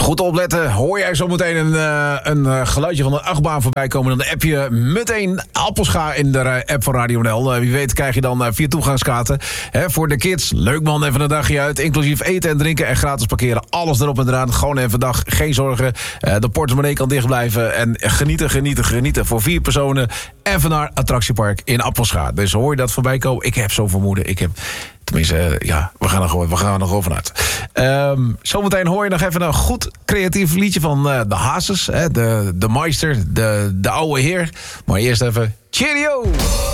Goed opletten. Hoor jij zo meteen een geluidje van een achtbaan voorbij komen... dan app je meteen Appelscha in de app van Radio NL. Wie weet krijg je dan 4 toegangskaarten. Voor de kids. Leuk man, even een dagje uit. Inclusief eten en drinken en gratis parkeren. Alles erop en eraan. Gewoon even een dag. Geen zorgen. De portemonnee kan dicht blijven. En genieten. Voor 4 personen. Even naar Attractiepark in Appelscha. Dus hoor je dat voorbij komen? Ik heb zo'n vermoeden. Tenminste, we gaan er gewoon vanuit. Zometeen hoor je nog even een goed creatief liedje van de Hazes. De Meister, de oude heer. Maar eerst even cheerio!